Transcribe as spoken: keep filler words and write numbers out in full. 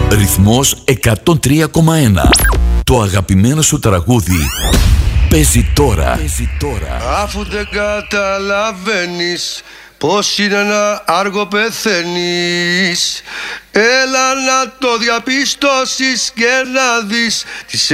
Ρυθμός εκατόν τρία κόμμα ένα. Το αγαπημένο σου τραγούδι παίζει τώρα. Παίζει τώρα. Αφού δεν καταλαβαίνεις πως είναι να άργο πεθαίνεις, έλα να το διαπιστώσεις και να δεις τις